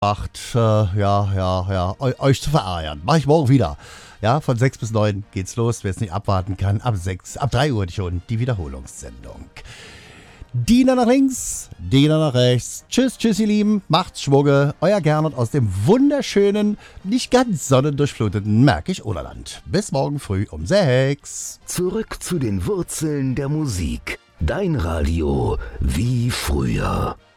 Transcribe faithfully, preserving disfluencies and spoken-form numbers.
Macht, äh, ja, ja, ja, eu- euch zu verärgern. Mach ich morgen wieder. Ja, von sechs bis neun geht's los. Wer es nicht abwarten kann, ab sechs, ab drei Uhr schon die Wiederholungssendung. Diener nach links, Diener nach rechts. Tschüss, tschüss, ihr Lieben. Macht's Schwugge. Euer Gernot aus dem wunderschönen, nicht ganz sonnendurchfluteten Märkisch-Oderland. Bis morgen früh um sechs. Zurück zu den Wurzeln der Musik. Dein Radio wie früher.